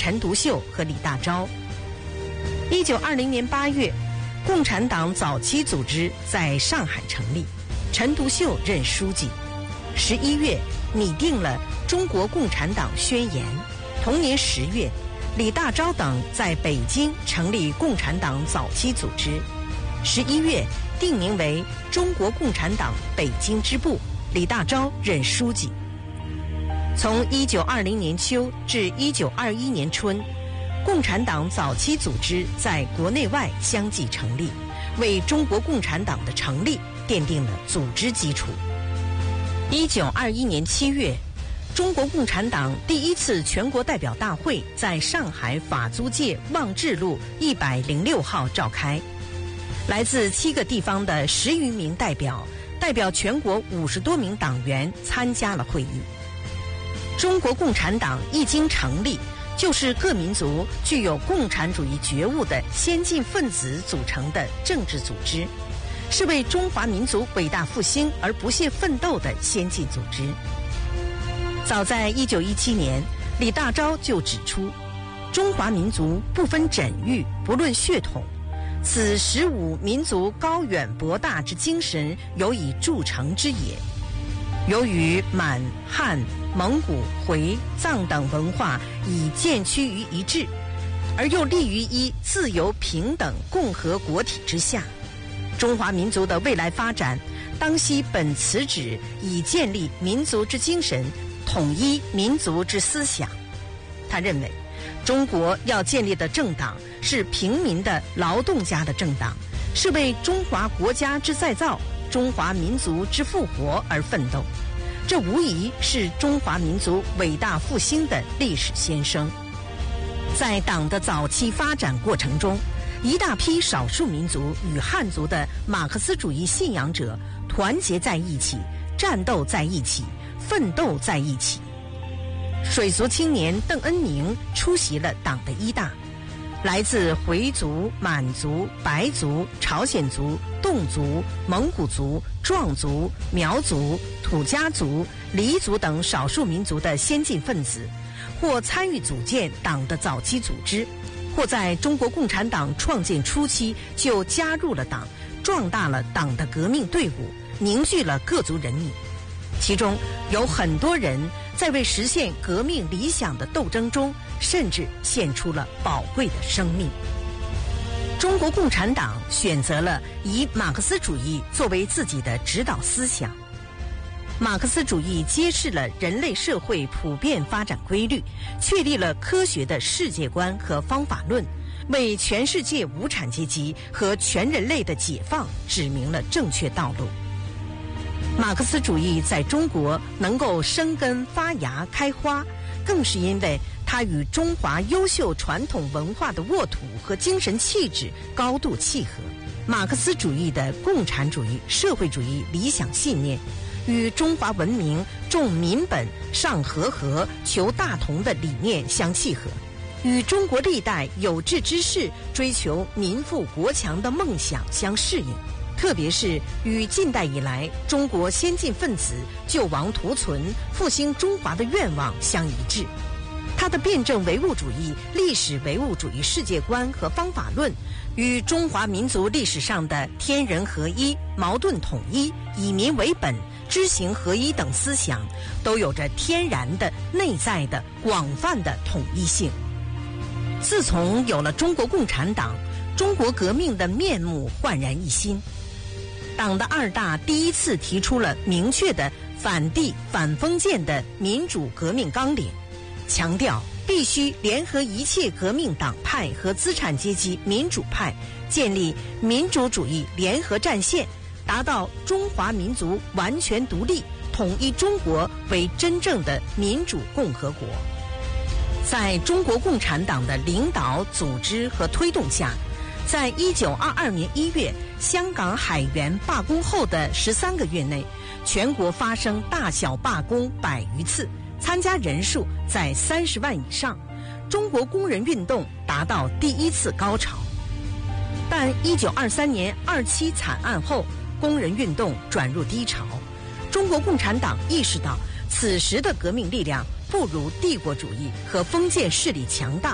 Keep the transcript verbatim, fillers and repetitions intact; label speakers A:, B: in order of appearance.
A: 陈独秀和李大钊。一九二零年八月，共产党早期组织在上海成立，陈独秀任书记。十一月拟定了《中国共产党宣言》。同年十月，李大钊等在北京成立共产党早期组织。十一月定名为中国共产党北京支部，李大钊任书记。从一九二零年秋至一九二一年春，共产党早期组织在国内外相继成立，为中国共产党的成立奠定了组织基础。一九二一年七月，中国共产党第一次全国代表大会在上海法租界望志路一百零六号召开，来自七个地方的十余名代表，代表全国五十多名党员参加了会议。中国共产党一经成立，就是各民族具有共产主义觉悟的先进分子组成的政治组织，是为中华民族伟大复兴而不懈奋斗的先进组织。早在一九一七年，李大钊就指出，中华民族不分枕域，不论血统，此十五民族高远博大之精神有以铸成之也。由于满、汉、蒙古、回、藏等文化已渐趋于一致，而又立于一自由平等共和国体之下，中华民族的未来发展当系本此旨，以建立民族之精神，统一民族之思想。他认为，中国要建立的政党是平民的劳动家的政党，是为中华国家之再造、中华民族之复活而奋斗，这无疑是中华民族伟大复兴的历史先声。在党的早期发展过程中，一大批少数民族与汉族的马克思主义信仰者团结在一起，战斗在一起，奋斗在一起。水族青年邓恩铭出席了党的一大，来自回族、满族、白族、朝鲜族、侗族、蒙古族、壮族、苗族、土家族、黎族等少数民族的先进分子，或参与组建党的早期组织，或在中国共产党创建初期就加入了党，壮大了党的革命队伍，凝聚了各族人民。其中有很多人在为实现革命理想的斗争中，甚至献出了宝贵的生命。中国共产党选择了以马克思主义作为自己的指导思想。马克思主义揭示了人类社会普遍发展规律，确立了科学的世界观和方法论，为全世界无产阶级和全人类的解放指明了正确道路。马克思主义在中国能够生根发芽开花，更是因为它与中华优秀传统文化的沃土和精神气质高度契合。马克思主义的共产主义、社会主义理想信念与中华文明重民本、尚和合、求大同的理念相契合，与中国历代有志之士追求民富国强的梦想相适应，特别是与近代以来中国先进分子救亡图存、复兴中华的愿望相一致。他的辩证唯物主义、历史唯物主义世界观和方法论，与中华民族历史上的天人合一、矛盾统一、以民为本、知行合一等思想，都有着天然的、内在的、广泛的统一性。自从有了中国共产党，中国革命的面目焕然一新。党的二大第一次提出了明确的反帝反封建的民主革命纲领，强调必须联合一切革命党派和资产阶级民主派，建立民主主义联合战线，达到中华民族完全独立、统一中国为真正的民主共和国。在中国共产党的领导、组织和推动下，在一九二二年一月香港海员罢工后的十三个月内，全国发生大小罢工百余次，参加人数在三十万以上，中国工人运动达到第一次高潮。但一九二三年二七惨案后，工人运动转入低潮，中国共产党意识到此时的革命力量不如帝国主义和封建势力强大，